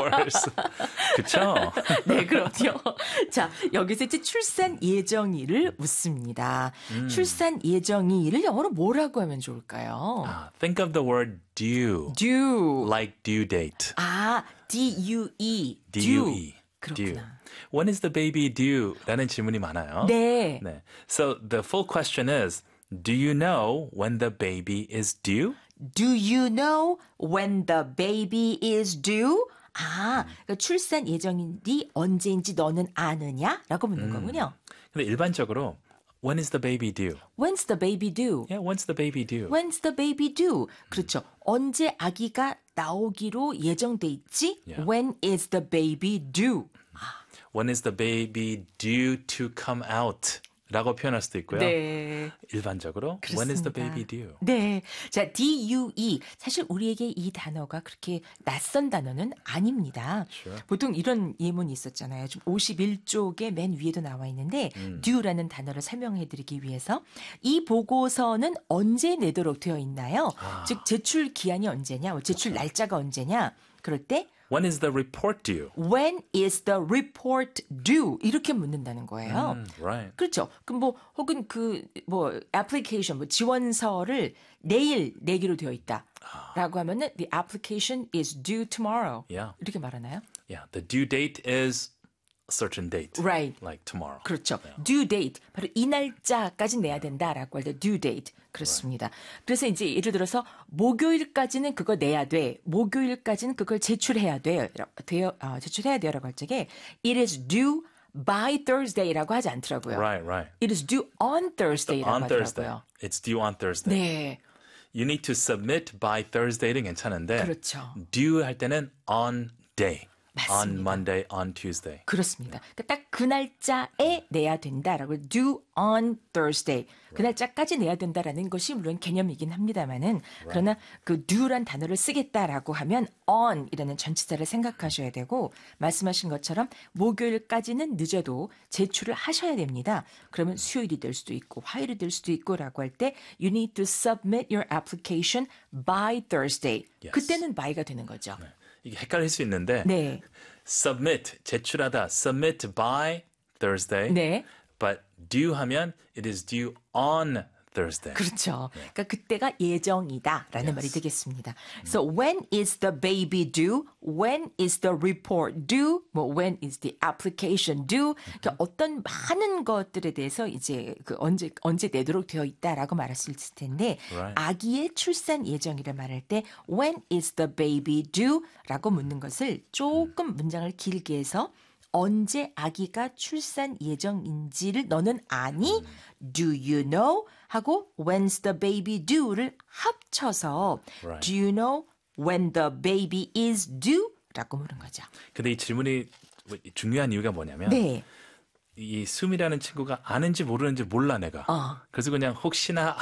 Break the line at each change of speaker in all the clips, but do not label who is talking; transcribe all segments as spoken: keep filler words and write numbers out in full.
course. 그쵸?
네, 그럼요. 자, 여기서 이제 출산 예정일을 묻습니다.
음.
출산 예정일을 영어로 뭐라고 하면 좋을까요?
Uh, think of the word due.
due.
Like due date.
아, D-U-E.
D-U-E.
그렇구나.
Due. When is the baby due? 라는 질문이 많아요.
네.
네. So the full question is, do you know when the baby is due?
Do you know when the baby is due? 아, 그러니까 출산 예정일이 언제인지 너는 아느냐? 라고 묻는
음.
거군요.
근데 일반적으로 when is the baby due?
When's the baby due?
Yeah, when's the baby due?
When's the baby due? 그렇죠. 언제 아기가 나오기로 예정돼 있지?
Yeah.
When is the baby due?
When is the baby due to come out? 라고 표현할 수도 있고요.
네.
일반적으로
그렇습니다.
when is the baby due?
네. 자, D-U-E. 사실 우리에게 이 단어가 그렇게 낯선 단어는 아닙니다.
Sure.
보통 이런 예문이 있었잖아요. 좀 오십일 쪽에 맨 위에도 나와 있는데
음.
due라는 단어를 설명해 드리기 위해서 이 보고서는 언제 내도록 되어 있나요?
아.
즉 제출 기한이 언제냐? 제출 날짜가 언제냐? 그럴 때
When is the report due?
When is the report due? 이렇게 묻는다는 거예요.
음, right.
그렇죠. 그럼 뭐 혹은 그 뭐 애플리케이션 뭐 지원서를 내일 내기로 되어 있다라고 하면은 the application is due tomorrow.
Yeah.
이렇게 말하나요?
Yeah, the due date is a certain date.
Right.
Like tomorrow.
그렇죠.
Yeah.
due date 바로 이 날짜까지 내야 된다라고 할 때 due date 그렇습니다. 그래서 이제 예를 들어서 목요일까지는 그거 내야 돼. 목요일까지는 그걸 제출해야 돼요. 돼요 어, 제출해야 돼요라고 할 적에 it is due by Thursday라고 하지 않더라고요.
Right, right.
It is due on Thursday라고
On Thursday.
하더라고요.
It's due on Thursday.
네,
You need to submit by Thursday는 괜찮은데
그렇죠.
due 할 때는 on day.
맞습니다.
On Monday, on Tuesday.
그렇습니다. 그러니까 딱 그 날짜에 내야 된다라고 due on Thursday. 그 날짜까지 내야 된다라는 것이 물론 개념이긴 합니다만은 그러나 그 due란 단어를 쓰겠다라고 하면 on이라는 전치사를 생각하셔야 되고 말씀하신 것처럼 목요일까지는 늦어도 제출을 하셔야 됩니다. 그러면 수요일이 될 수도 있고 화요일이 될 수도 있고라고 할 때 you need to submit your application by Thursday.
Yes.
그때는 by가 되는 거죠.
네. 이게 헷갈릴 수 있는데
네.
submit, 제출하다, submit by Thursday.
네.
But due 하면 it is due on Thursday.
그렇죠. 그러니까 그때가 예정이다라는
Yes.
말이 되겠습니다. So when is the baby due? When is the report due? 뭐 when is the application due? 그러니까 어떤 많은 것들에 대해서 이제 그 언제 언제 내도록 되어 있다라고 말할 수 있을 텐데
Right.
아기의 출산 예정이라 말할 때 when is the baby due?라고 묻는 것을 조금 문장을 길게 해서 언제 아기가 출산 예정인지를 너는 아니? Do you know? 하고 when's the baby due를 합쳐서
Right.
Do you know when the baby is due? 라고 물은 거죠.
근데 이 질문이 중요한 이유가 뭐냐면
네.
이 수미라는 친구가 아는지 모르는지 몰라 내가.
어.
그래서 그냥 혹시나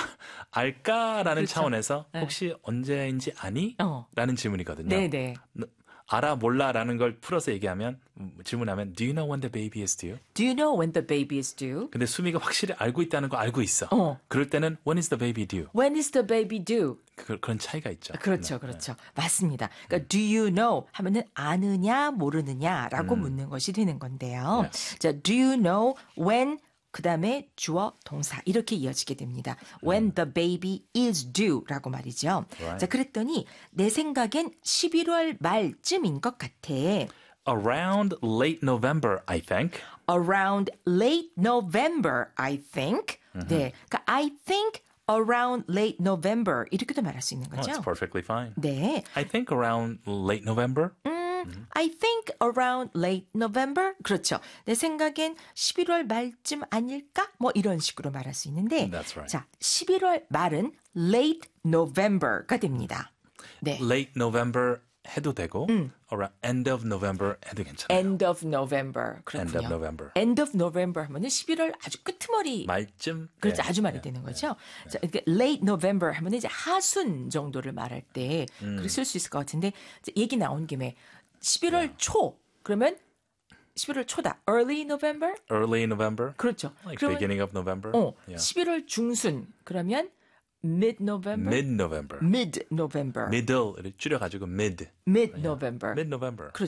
알까라는
그렇죠.
차원에서 혹시 언제인지 아니?
어.
라는 질문이거든요.
네네.
알아 몰라라는 걸 풀어서 얘기하면 음, 질문하면 Do you know when the baby is due?
Do you know when the baby is due?
근데 수미가 확실히 알고 있다는 거 알고 있어.
어.
그럴 때는 When is the baby due?
When is the baby due?
그, 그런 차이가 있죠.
그렇죠,
네,
그렇죠. 맞습니다. 그러니까 do you know 하면은 아느냐 모르느냐라고 묻는 것이 되는 건데요.
Yes.
자, do you know when 그다음에 주어 동사 이렇게 이어지게 됩니다. When the baby is due라고 말이죠.
Right.
자, 그랬더니 내 생각엔 십일월 말쯤인 것 같아.
Around late November, I think.
Around late November, I think. 네, 그러니까 I think around late November 이렇게도 말할 수 있는
Oh,
거죠.
it's perfectly fine.
네.
I think around late November.
I think around late November. 그렇죠. 내 생각엔 십일월 말쯤 아닐까? 뭐 이런 식으로 말할 수 있는데
That's right.
자, 십일월 말은 late November가 됩니다. 네.
Late November 해도 되고 around end of November 해도 괜찮아요.
End of November. 그렇군요.
End of November.
End of November 하면은 십일월 아주 끄트머리
말쯤.
그렇죠.
네,
아주 말이
네,
되는
네.
거죠. 자, 이렇게 late November 하면 이제 하순 정도를 말할 때
음.
그렇게 쓸 수 있을 것 같은데 이제 얘기 나온 김에 십일월 초 그러면 십일월 초다. Early November?
Early November.
그렇죠.
Like
그러면
beginning of November.
어,
Yeah.
십일월 중순 그러면 mid November?
Mid November.
mid November.
Middle를 줄여가지고 mid.
mid November.
Mid November.